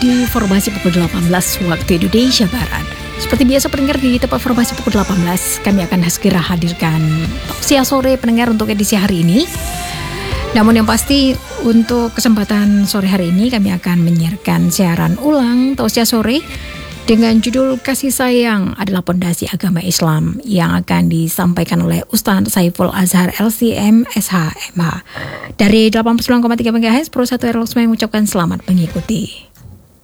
di Formasi pukul 18 waktu Indonesia Barat. Seperti biasa pendengar, di tepat Formasi pukul 18 kami akan segera hadirkan Tausiah Sore pendengar untuk edisi hari ini. Namun yang pasti untuk kesempatan sore hari ini kami akan menyiarkan siaran ulang Tausiah Sore dengan judul Kasih Sayang adalah Pondasi Agama Islam yang akan disampaikan oleh Ustaz Saiful Azhar LCM SHMH dari 89,3 MHz Pro 1 RL mengucapkan selamat mengikuti.